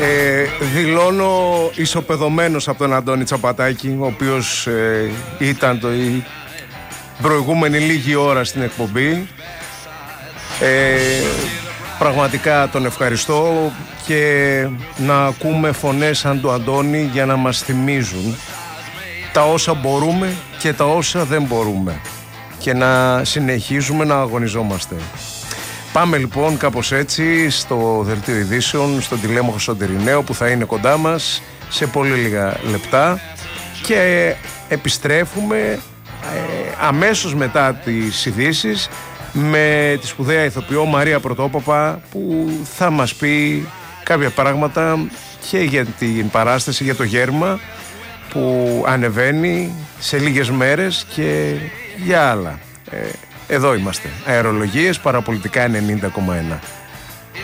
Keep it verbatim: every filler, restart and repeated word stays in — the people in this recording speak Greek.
Ε, δηλώνω ισοπεδωμένος από τον Αντώνη Τσαπατάκη, ο οποίος ε, ήταν το, η προηγούμενη λίγη ώρα στην εκπομπή. Ε, πραγματικά τον ευχαριστώ, και να ακούμε φωνές σαν του Αντώνη για να μας θυμίζουν τα όσα μπορούμε και τα όσα δεν μπορούμε, και να συνεχίζουμε να αγωνιζόμαστε. Πάμε λοιπόν κάπως έτσι στο δελτίο ειδήσεων, στον τηλέμαχο Σωτηριναίο, που θα είναι κοντά μας σε πολύ λίγα λεπτά, και επιστρέφουμε ε, αμέσως μετά τις ειδήσεις με τη σπουδαία ηθοποιό Μαρία Πρωτόπαπα, που θα μας πει κάποια πράγματα και για την παράσταση, για το γέρμα που ανεβαίνει σε λίγες μέρες, και για άλλα. Ε, εδώ είμαστε. Αερολογίες, Παραπολιτικά ενενήντα κόμμα ένα.